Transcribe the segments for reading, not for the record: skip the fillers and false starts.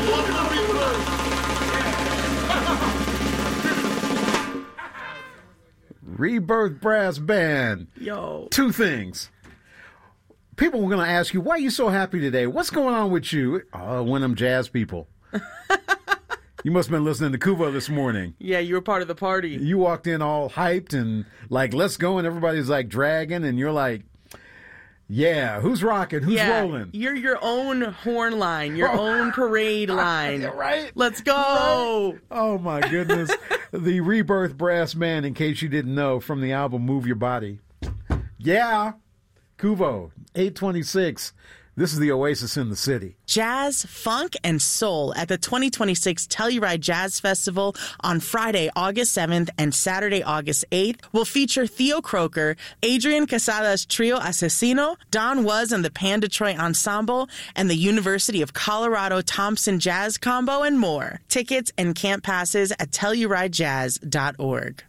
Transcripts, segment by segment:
Rebirth Brass Band. Yo. Two things. People were going to ask you, why are you so happy today? What's going on with you? Oh, one of them jazz people. You must have been listening to Kuvo this morning. Yeah, you were part of the party. You walked in all hyped and like, let's go, and everybody's like dragging, and you're like, yeah, who's rocking? Who's rolling? You're your own horn line, your own parade line. Right? Let's go. Right? Oh, my goodness. The Rebirth Brass Band, in case you didn't know, from the album Move Your Body. Yeah. Kuvo, 826. This is the Oasis in the city. Jazz, funk, and soul at the 2026 Telluride Jazz Festival on Friday, August 7th and Saturday, August 8th will feature Theo Croker, Adrian Quesada's Trio Asesino, Don Was and the Pan Detroit Ensemble, and the University of Colorado Thompson Jazz Combo, and more. Tickets and camp passes at TellurideJazz.org.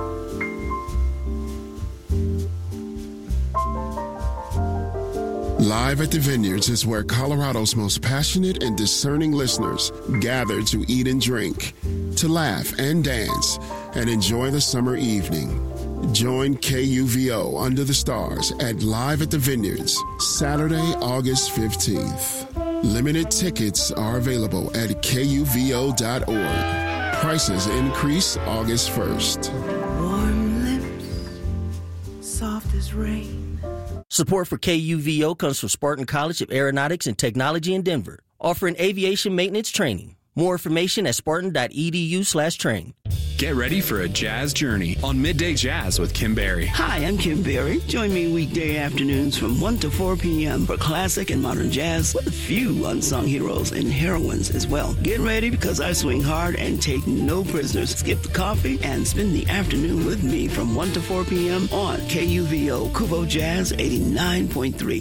Live at the Vineyards is where Colorado's most passionate and discerning listeners gather to eat and drink, to laugh and dance, and enjoy the summer evening. Join KUVO Under the Stars at Live at the Vineyards, Saturday, August 15th. Limited tickets are available at KUVO.org. Prices increase August 1st. Warm lips, soft as rain. Support for KUVO comes from Spartan College of Aeronautics and Technology in Denver, offering aviation maintenance training. More information at spartan.edu/train. Get ready for a jazz journey on Midday Jazz with Kim Berry. Hi, I'm Kim Berry. Join me weekday afternoons from 1 to 4 p.m. for classic and modern jazz with a few unsung heroes and heroines as well. Get ready because I swing hard and take no prisoners. Skip the coffee and spend the afternoon with me from 1 to 4 p.m. on KUVO Kuvo Jazz 89.3.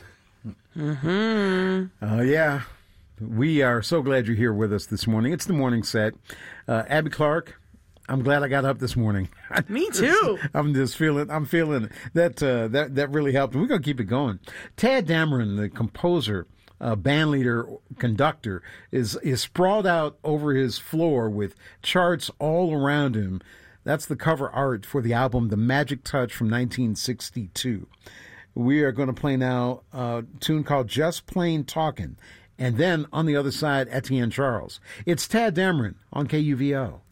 Oh, yeah. We are so glad you're here with us this morning. It's the morning set. Abby Clark, I'm glad I got up this morning. Me too. I'm feeling it. That really helped. We're going to keep it going. Tad Dameron, the composer, band leader, conductor, is sprawled out over his floor with charts all around him. That's the cover art for the album The Magic Touch from 1962. We are going to play now a tune called Just Plain Talkin'. And then on the other side, Etienne Charles. It's Tad Dameron on KUVO.